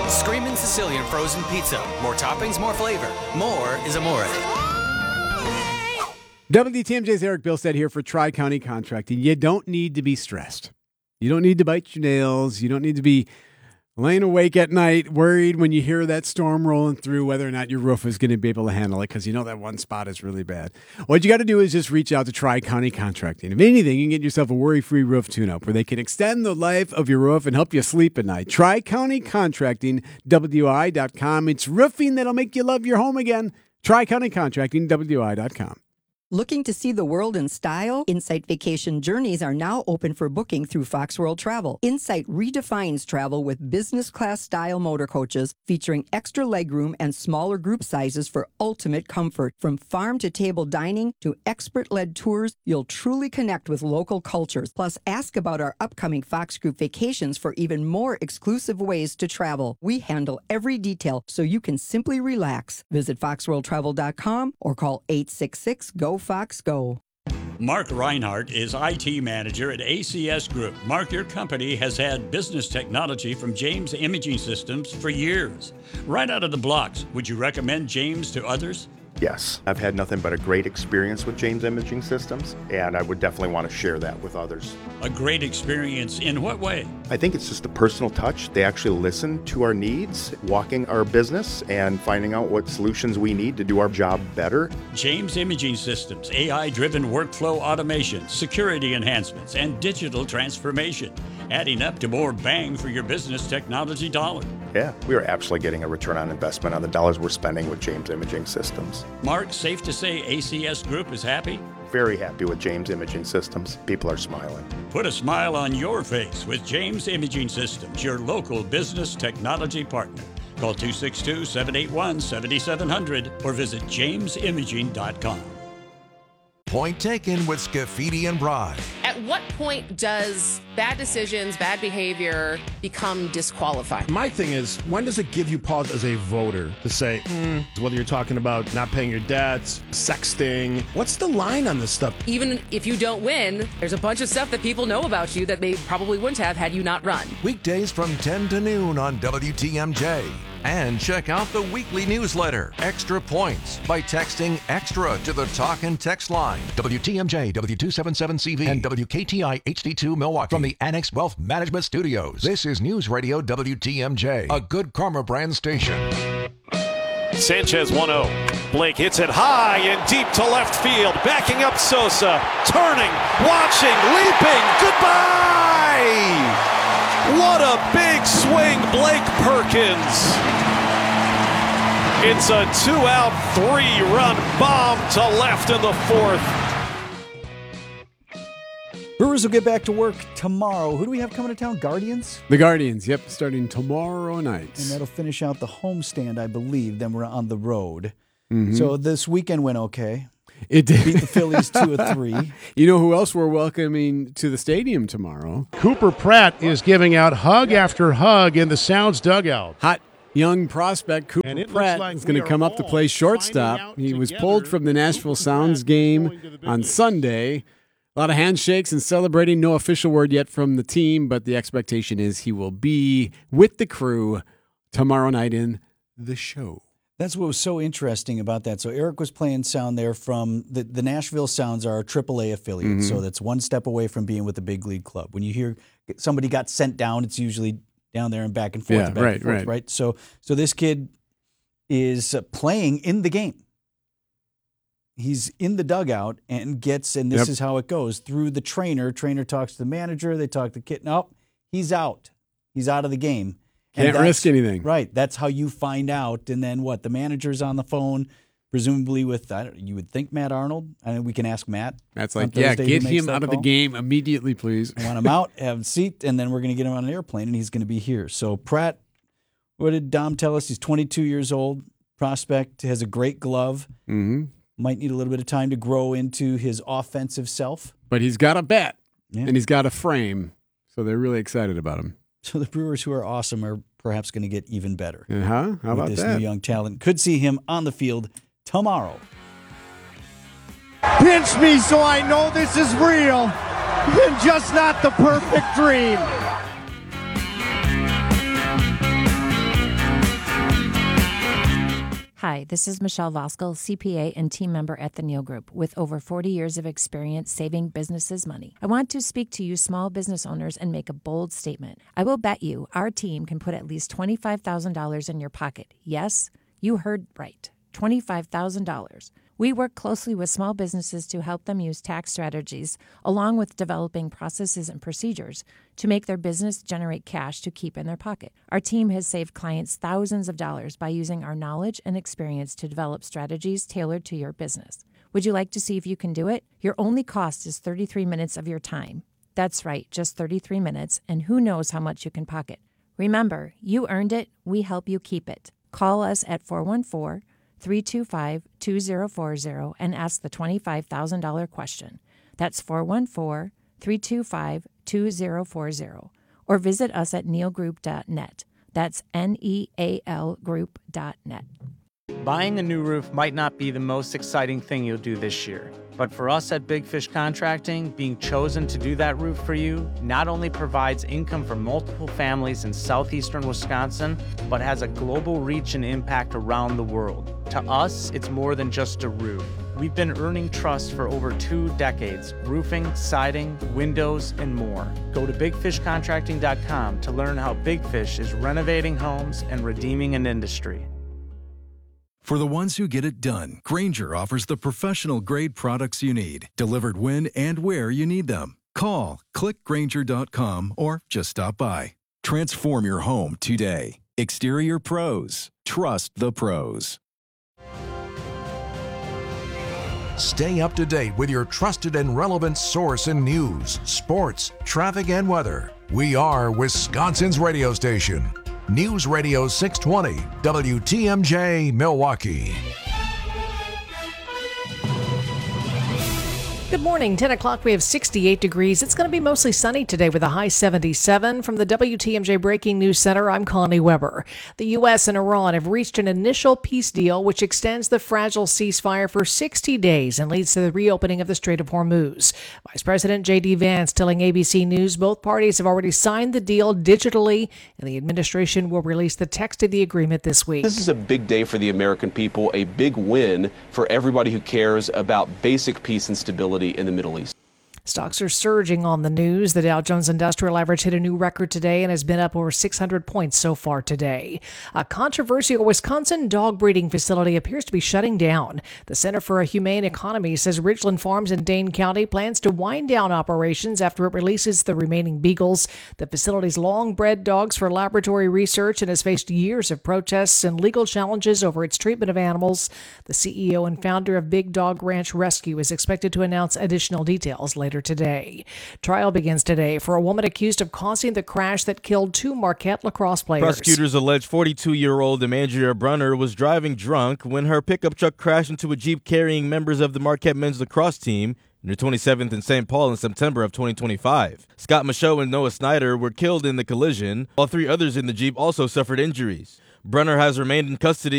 Screamin' Sicilian frozen pizza. More toppings, more flavor. More is amore. WTMJ's Eric Bilstead here for Tri-County Contracting. You don't need to be stressed. You don't need to bite your nails. You don't need to be laying awake at night worried when you hear that storm rolling through whether or not your roof is going to be able to handle it, because you know that one spot is really bad. What you got to do is just reach out to Tri-County Contracting. If anything, you can get yourself a worry-free roof tune-up where they can extend the life of your roof and help you sleep at night. Tri-County Contracting, WI.com. It's roofing that'll make you love your home again. Tri-County Contracting, WI.com. Looking to see the world in style? Insight Vacation Journeys are now open for booking through Fox World Travel. Insight redefines travel with business class style motor coaches featuring extra legroom and smaller group sizes for ultimate comfort. From farm to table dining to expert-led tours, you'll truly connect with local cultures. Plus, ask about our upcoming Fox Group vacations for even more exclusive ways to travel. We handle every detail so you can simply relax. Visit foxworldtravel.com or call 866-GO Fox Go. Mark Reinhardt is IT manager at ACS Group. Mark, your company has had business technology from James Imaging Systems for years. Right out of the blocks, would you recommend James to others? Yes, I've had nothing but a great experience with James Imaging Systems, and I would definitely want to share that with others. A great experience in what way? I think it's just a personal touch. They actually listen to our needs, walking our business, and finding out what solutions we need to do our job better. James Imaging Systems, AI-driven workflow automation, security enhancements, and digital transformation, adding up to more bang for your business technology dollar. Yeah, we are absolutely getting a return on investment on the dollars we're spending with James Imaging Systems. Mark, safe to say ACS Group is happy? Very happy with James Imaging Systems. People are smiling. Put a smile on your face with James Imaging Systems, your local business technology partner. Call 262-781-7700 or visit jamesimaging.com. Point taken with Scafidi and Bry. At what point does bad decisions, bad behavior become disqualifying? My thing is, when does it give you pause as a voter to say, whether you're talking about not paying your debts, sexting, what's the line on this stuff? Even if you don't win, there's a bunch of stuff that people know about you that they probably wouldn't have had you not run. Weekdays from 10 to noon on WTMJ. And check out the weekly newsletter, Extra Points, by texting EXTRA to the talk and text line. WTMJ, W277CV, and WKTI HD2 Milwaukee. From the Annex Wealth Management Studios, this is News Radio WTMJ, a Good Karma brand station. Sanchez 1-0. Blake hits it high and deep to left field. Backing up Sosa. Turning, watching, leaping. Goodbye! What a big swing, Blake Perkins. It's a 2-out, 3-run bomb to left in the fourth. Brewers will get back to work tomorrow. Who do we have coming to town? Guardians? The Guardians, yep, starting tomorrow night. And that'll finish out the homestand, I believe. Then we're on the road. Mm-hmm. So this weekend went okay. It did. Beat the Phillies 2-3. You know who else we're welcoming to the stadium tomorrow? Cooper Pratt is giving out hug after hug in the Sounds dugout. Hot young prospect Cooper Pratt is going to come up to play shortstop. He was pulled from the Nashville Sounds game on Sunday. A lot of handshakes and celebrating. No official word yet from the team, but the expectation is he will be with the crew tomorrow night in the show. That's what was so interesting about that. So Eric was playing sound there from the Nashville Sounds are a AAA affiliate, mm-hmm. So that's one step away from being with a big league club. When you hear somebody got sent down, it's usually down there and back and forth, right? So this kid is playing in the game. He's in the dugout and this is how it goes, through the trainer. Trainer talks to the manager, they talk to the kid. No, he's out. He's out of the game. Can't risk anything. Right. That's how you find out. And then what? The manager's on the phone, presumably with, you would think Matt Arnold. I mean, we can ask Matt. That's like, get him out of the game immediately, please. I want him out, have a seat, and then we're going to get him on an airplane, and he's going to be here. So Pratt, what did Dom tell us? He's 22 years old, prospect, has a great glove. Mm-hmm. Might need a little bit of time to grow into his offensive self. But he's got a bat, and he's got a frame, so they're really excited about him. So the Brewers, who are awesome, are perhaps going to get even better. How about this that? New young talent. Could see him on the field tomorrow. Pinch me so I know this is real and just not the perfect dream. Hi, this is Michelle Voskel, CPA and team member at the Neal Group with over 40 years of experience saving businesses money. I want to speak to you small business owners and make a bold statement. I will bet you our team can put at least $25,000 in your pocket. Yes, you heard right. $25,000. We work closely with small businesses to help them use tax strategies, along with developing processes and procedures to make their business generate cash to keep in their pocket. Our team has saved clients thousands of dollars by using our knowledge and experience to develop strategies tailored to your business. Would you like to see if you can do it? Your only cost is 33 minutes of your time. That's right, just 33 minutes, and who knows how much you can pocket. Remember, you earned it, we help you keep it. Call us at 414-325-2040 and ask the $25,000 question. That's 414-325-2040. Or visit us at nealgroup.net. That's NEAL group.net. Buying a new roof might not be the most exciting thing you'll do this year. But for us at Big Fish Contracting, being chosen to do that roof for you not only provides income for multiple families in southeastern Wisconsin, but has a global reach and impact around the world. To us, it's more than just a roof. We've been earning trust for over 2 decades, roofing, siding, windows, and more. Go to bigfishcontracting.com to learn how Big Fish is renovating homes and redeeming an industry. For the ones who get it done, Grainger offers the professional-grade products you need, delivered when and where you need them. Call, click Grainger.com, or just stop by. Transform your home today. Exterior Pros. Trust the pros. Stay up to date with your trusted and relevant source in news, sports, traffic, and weather. We are Wisconsin's radio station. News Radio 620, WTMJ, Milwaukee. Good morning. 10 o'clock, we have 68 degrees. It's going to be mostly sunny today with a high 77. From the WTMJ Breaking News Center, I'm Connie Weber. The U.S. and Iran have reached an initial peace deal which extends the fragile ceasefire for 60 days and leads to the reopening of the Strait of Hormuz. Vice President J.D. Vance telling ABC News both parties have already signed the deal digitally, and the administration will release the text of the agreement this week. This is a big day for the American people, a big win for everybody who cares about basic peace and stability in the Middle East. Stocks are surging on the news. The Dow Jones Industrial Average hit a new record today and has been up over 600 points so far today. A controversial Wisconsin dog breeding facility appears to be shutting down. The Center for a Humane Economy says Ridgeland Farms in Dane County plans to wind down operations after it releases the remaining beagles. The facility's long bred dogs for laboratory research and has faced years of protests and legal challenges over its treatment of animals. The CEO and founder of Big Dog Ranch Rescue is expected to announce additional details later today. Trial begins today for a woman accused of causing the crash that killed 2 Marquette lacrosse players. Prosecutors allege 42-year-old Amandria Brunner was driving drunk when her pickup truck crashed into a Jeep carrying members of the Marquette men's lacrosse team near 27th and St. Paul in September of 2025. Scott Michaud and Noah Snyder were killed in the collision, while 3 others in the Jeep also suffered injuries. Brunner has remained in custody